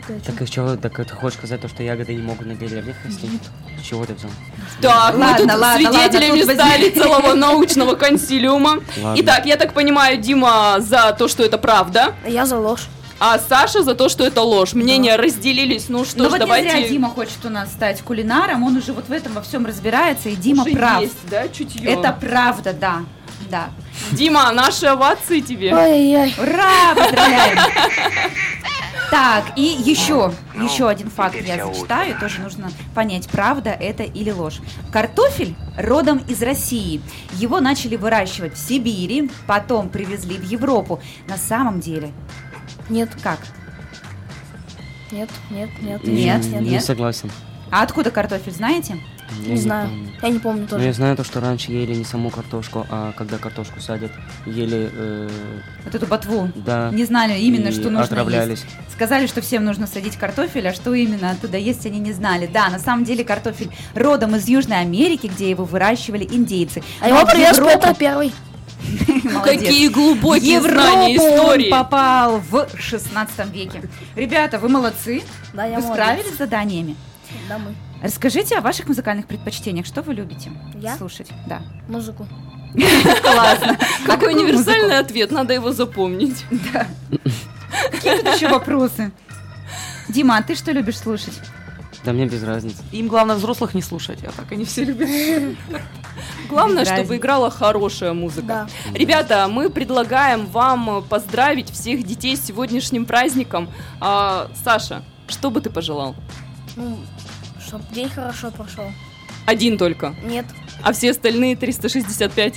Так и что, так ты хочешь сказать то, что ягоды не могут на деревьях расти? С чего ты взял? Так, мы тут свидетелями стали целого научного консилиума. Ладно. Итак, я так понимаю, Дима за то, что это правда, Я за ложь. а Саша за то, что это ложь. Мнения разделились, ну что Ну ж, вот давайте... не зря Дима хочет у нас стать кулинаром, он уже вот в этом во всем разбирается, и Дима Уже прав. есть, да, чутье? Это правда, да. Да. Дима, наши овации тебе. Ой-ой-ой. Ура! Поздравляем! Так, и еще один факт я зачитаю, тоже нужно понять, правда это или ложь. Картофель родом из России. Его начали выращивать в Сибири, потом привезли в Европу. На самом деле, Нет, как? нет. Не согласен. А откуда картофель, знаете? Я Не знаю. помню. Я не помню Но тоже. я знаю то, что раньше ели не саму картошку, а когда картошку садят, ели, Вот эту ботву. да, Не знали именно, и что нужно отравлялись. есть. Сказали, что всем нужно садить картофель, а что именно оттуда есть, они не знали. Да, на самом деле картофель родом из Южной Америки, где его выращивали индейцы. А Но его в привез Европу- Петр Первый. Молодец. Какие В глубокие знания Европу истории. он попал в 16 веке. Ребята, вы молодцы. Да, я Вы молодец. справились с заданиями. Да, мы. Расскажите о ваших музыкальных предпочтениях. Что вы любите Я? слушать? Да. Музыку. Классно. Какой какую универсальный ответ, надо его запомнить. Какие тут еще вопросы? Дима, а ты что любишь слушать? Да мне без разницы. Им главное взрослых не слушать, а так они все любят. Главное, Без чтобы разницы. играла хорошая музыка. Да. Ребята, мы предлагаем вам поздравить всех детей с сегодняшним праздником. Саша, что бы ты пожелал? Ну, чтоб день хорошо прошел. Один только. Нет. А все остальные 365?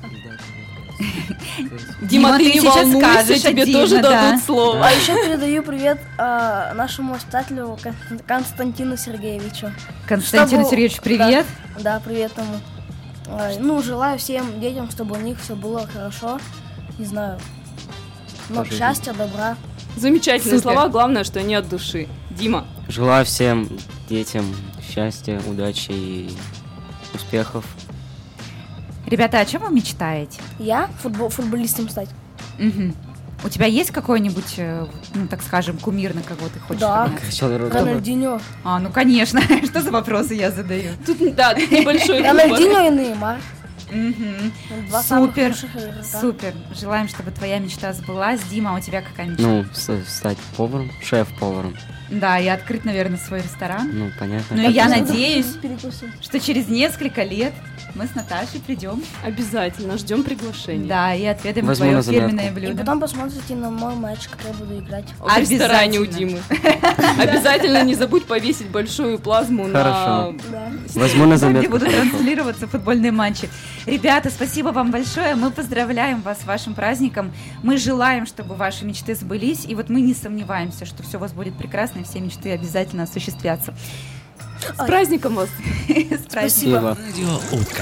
Дима, Дима, ты ты не сейчас волнуйся, скажешь тебе отдельно, тоже да. дадут слово. А еще передаю привет нашему воспитателю Константину Сергеевичу. Константин Чтобы- Сергеевич, привет. Да, привет ему. Ну, желаю всем детям, чтобы у них все было хорошо. Не знаю. Много Тоже счастья, добра. Замечательные Супер. слова, главное, что они от души. Дима, Желаю всем детям счастья, удачи и успехов. Ребята, о чем вы мечтаете? Я футболистом стать. Мгм. У тебя есть какой-нибудь, ну, так скажем, кумир, на кого ты хочешь Да. равняться? Рональдинho. А, ну, конечно. Что за вопросы я задаю? тут небольшой выбор. Рональдинho и Неймар. Мгм. Два самых Супер, хороших игрока. супер. Желаем, чтобы твоя мечта сбылась. Дима, а у тебя какая мечта? Ну, стать поваром, шеф-поваром. Да, и открыть, наверное, свой ресторан. Ну, понятно. Ну, и как я это. надеюсь, Перекусим. что через несколько лет мы с Наташей придем. Обязательно, ждем приглашения. Да, и отведаем Возьму твое на заметку. фирменное И блюдо. потом посмотрите на мой матч, как я буду играть. В ресторане у Димы. Обязательно. Обязательно не забудь повесить большую плазму на... Хорошо. Да. Возьму на Там, где заметку. будут хорошо. транслироваться футбольные матчи. Ребята, спасибо вам большое. Мы поздравляем вас с вашим праздником. Мы желаем, чтобы ваши мечты сбылись. И вот мы не сомневаемся, что все у вас будет прекрасно, и все мечты обязательно осуществятся. С праздником вас! С праздником. Спасибо. Радио «Утка».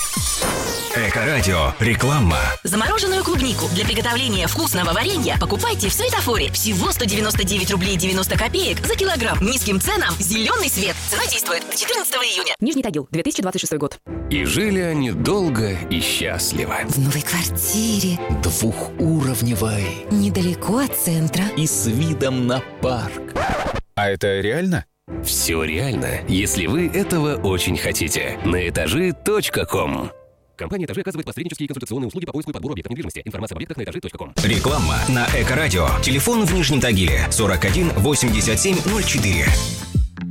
Эко-радио. Реклама. Замороженную клубнику для приготовления вкусного варенья покупайте в Светофоре. Всего 199 рублей 90 копеек за килограмм. Низким ценам зеленый свет. Цена действует до 14 июня. Нижний Тагил, 2026 год. И жили они долго и счастливо. В новой квартире, Двухуровневой. недалеко от центра. И с видом на парк. А это реально? Все реально, если вы этого очень хотите. На этажи.ком. Компания «Этажи» оказывает посреднические и консультационные услуги по поиску и подбору объектов недвижимости. Информация об объектах на этажи.ком. Реклама на Эко-радио. Телефон в Нижнем Тагиле 41 87 04.